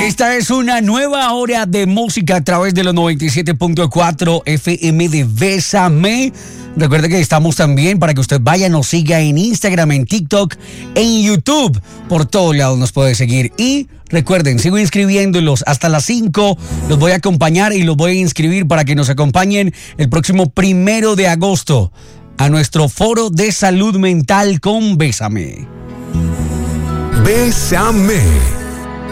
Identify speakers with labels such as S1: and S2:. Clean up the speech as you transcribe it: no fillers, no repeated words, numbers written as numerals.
S1: Esta es una nueva hora de música a través de los 97.4 FM de Bésame. Recuerde que estamos también para que usted vaya, nos siga en Instagram, en TikTok, en YouTube. Por todos lados nos puede seguir. Y recuerden, sigo inscribiéndolos hasta las 5. Los voy a acompañar y los voy a inscribir para que nos acompañen el próximo 1 de agosto a nuestro foro de salud mental con Bésame.
S2: Bésame.